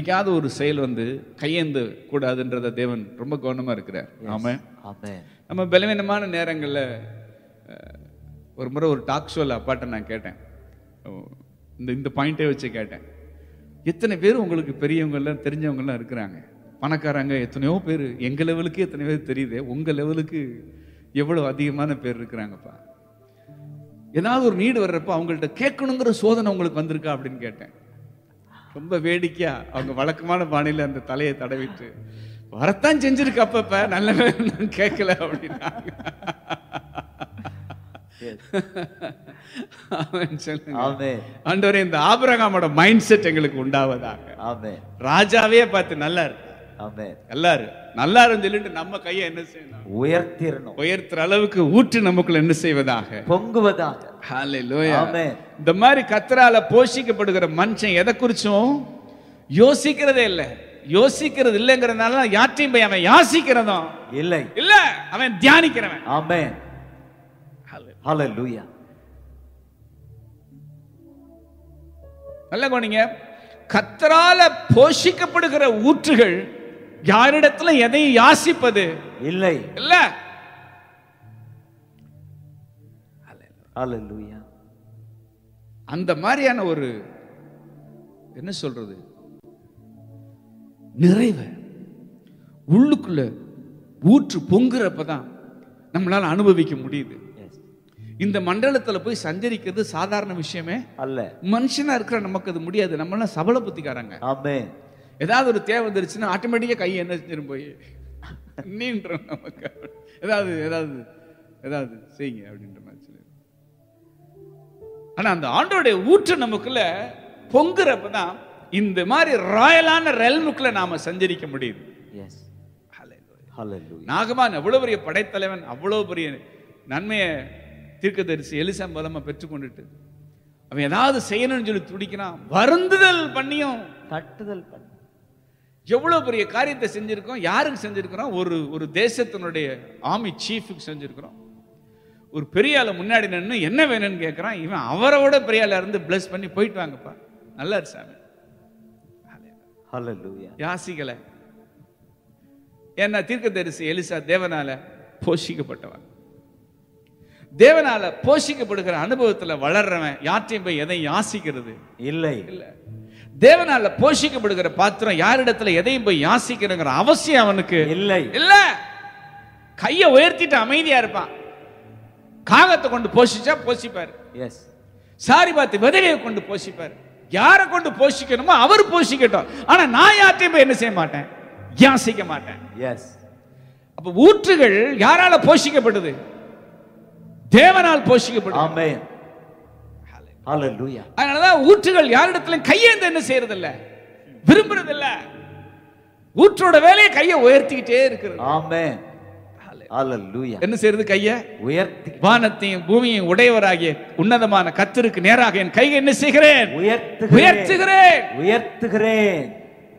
என்னைக்காவது ஒரு செயல் வந்து கையேந்து கூடாதுன்றத தேவன் ரொம்ப கவனமா இருக்கிறார். ஆமென். நம்ம பலவீனமான நேரங்களில் ஒரு முறை ஒரு டாக் ஷோவில் அப்பாட்ட நான் கேட்டேன், இந்த பாயிண்டே வச்சு கேட்டேன், எத்தனை பேர் உங்களுக்கு பெரியவங்கெல்லாம் தெரிஞ்சவங்கெல்லாம் இருக்கிறாங்க, பணக்காரங்க எத்தனையோ பேர், எங்கள் லெவலுக்கு எத்தனை பேர் தெரியுது, உங்கள் லெவலுக்கு எவ்வளோ அதிகமான பேர் இருக்கிறாங்கப்பா, ஏதாவது ஒரு நீடு வர்றப்ப அவங்கள்ட்ட கேட்கணுங்கிற சோதனை உங்களுக்கு வந்திருக்கா அப்படின்னு கேட்டேன். ரொம்ப வேடிக்கையா அவங்க வழக்கமான பாணியில் அந்த தலையை தடவிட்டு, வரத்தான் செஞ்சிருக்கு அப்பப்ப, நல்ல நான் கேட்கல அப்படின்னாங்க. ஆண்டவரே, இந்த ஆபிரகாமோட மைண்ட் செட் எங்களுக்கு உண்டாவதாக. ராஜாவே பார்த்து நல்லா இருக்கு, எல்லாரும் நல்லா இருந்து சொல்லிட்டு நம்ம கையை என்ன செய்யணும், உயர்த்துற அளவுக்கு ஊற்று நமக்குள்ள என்ன செய்வதாக, பொங்குவதாக. ஹல்லேலூயா. இந்த மாதிரி கர்த்தரால போஷிக்கப்படுகிற மனுஷன் எதை குறிச்சும் யோசிக்கிறதே இல்லை. யோசிக்கிறது இல்லைங்கிறதுனால யாற்றையும் போய் அவன் யாசிக்கிறதும் இல்லை, இல்ல அவன் தியானிக்கிறவன். ஆமென். ஹல்லேலூயா. நல்ல கவனிங்க, கர்த்தரால போஷிக்கப்படுகிற ஊற்றுகள் யாரிடத்துல எதையும் யாசிப்பது இல்லை, இல்ல. ஹல்லேலூயா. அந்த மாதிரியான ஒரு என்ன சொல்றது, நிறைவு உள்ளுக்குள்ள ஊற்று பொங்குறப்பதான் நம்மளால அனுபவிக்க முடியுது. இந்த மண்டலத்துல போய் சஞ்சரிக்கிறது சாதாரண விஷயமே அல்ல. மனுஷனா இருக்கிற நமக்கு அது முடியாது. நம்ம எல்லாம் சபல புத்திக்காரங்க. ஏதாவது ஒரு தேவை வந்துருச்சுன்னா ஆட்டோமேட்டிக்கா கை என்ன செஞ்சிடும், போய் நீன்ற நமக்கு ஏதாவது ஏதாவது ஏதாவது செய்யுங்க அப்படின்ற மாதிரி சொல்லி. ஆனா அந்த ஆண்டோடைய ஊற்று நமக்குள்ள பொங்குறப்பதான் இந்த மாதிரி ராயலான ரெல்முக்குள்ள நாம சஞ்சரிக்க முடியுது. நாகமான் அவ்வளவு பெரிய படைத்தலைவன், அவ்வளவு பெரிய நன்மையை தீர்க்கதரிசி எலிசா மூலமா பெற்றுக்கொண்டுட்டு அவன் ஏதாவது செய்யணும்னு சொல்லி துடிக்கிறான். வருந்துதல் பண்ணியும் தட்டுதல் பண்ணி எவ்வளவு பெரிய காரியத்தை செஞ்சிருக்கோம். யாருக்கு செஞ்சிருக்கிறோம்? ஒரு தேசத்தினுடைய ஆர்மி சீஃபுக்கு செஞ்சிருக்கிறோம். ஒரு பெரிய ஆளு முன்னாடி நின்று என்ன வேணும்னு கேட்கிறான். இவன் அவரோட பெரிய ஆளா இருந்து பிளஸ் பண்ணி போயிட்டு வாங்கப்பா, நல்லா இருக்கு சாமி. ஹல்லேலூயா. யாசிக்கல. ஏன்னா தீர்க்கதரிசி எலிசா தேவனால போஷிக்கப்பட்டவன். தேவனால போஷிக்கப்படுகிற அனுபவத்துல வளர்றவன் யாற்றையும் போய் எதையும் யாசிக்கிறது இல்லை, இல்ல. தேவனால போஷிக்கப்படுகிற பாத்திரம் யாரிடத்துல எதையும் போய் யாசிக்கிறங்கிற அவசியம் அவனுக்கு இல்லை, இல்ல. கையை உயர்த்திட்டு அமைதியா இருப்பான். காகத்தை கொண்டு போஷிச்சா போஷிப்பாரு. சாரி பார்த்து விதவையை கொண்டு போஷிப்பாரு. யாரை கொண்டு போஷிக்கணுமோ அவர் போஷிக்கட்டும். ஆனா நான் யார்ட்டையும் போய் என்ன செய்ய மாட்டேன், யாசிக்க மாட்டேன். அப்ப ஊற்றுகள் யாரால போஷிக்கப்படுது? தேவனால் போஷிக்கப்படும். ஆமென். ஹல்லேலூயா. அதனாலதான் ஊற்றுகள் யாரிடத்திலும் கையேந்து என்ன செய்யறது இல்ல, விரும்புறது இல்ல. ஊற்றோட வேலையை கையை உயர்த்திக்கிட்டே இருக்கிறது. ஆமென். ஹல்லேலூயா. என்ன செய்யறது? கையை உயர்த்தி வானத்தையும் பூமியையும் உடையவராகிய உன்னதமான கர்த்தருக்கு நேராக என் கையை என்ன செய்கிறேன், உயர்த்துகிறேன், உயர்த்துகிறேன்.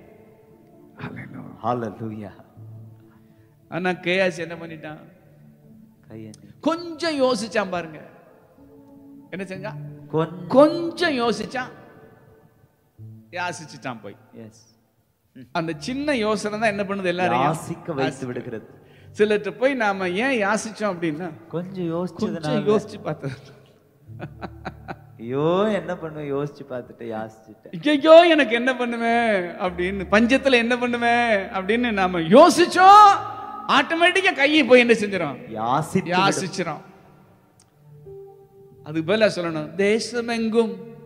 ஹல்லேலூயா. ஆனா கேயாஸ் என்ன பண்ணிட்டான்? கொஞ்சம் யோசிச்சான் பாருங்க. என்ன செஞ்சா? கொஞ்சம் யோசிச்சான், யாசிச்சுட்டான் போய். அந்த சின்ன யோசனை தான் என்ன பண்ணுது, எல்லாரும் யாசிக்க வைத்து விடுகிறது. சிலர்ட்ட போய் நாம ஏன் யாசிச்சோம் அப்படின்னா, கொஞ்சம் யோசிச்சு பார்த்தது. ஐயோ என்ன பண்ணுவேன் யோசிச்சு பார்த்துட்டு யாசிச்சுட்டேன். ஐயோ எனக்கு என்ன பண்ணுவேன் அப்படின்னு, பஞ்சத்துல என்ன பண்ணுவேன் அப்படின்னு நாம யோசிச்சோம். ஆட்டோமேட்டிக்கா கையை போய் என்ன செஞ்சிடும், யாசிச்சிரும். அதுக்கு பதிலா சொல்லணும், தேசமெங்கும்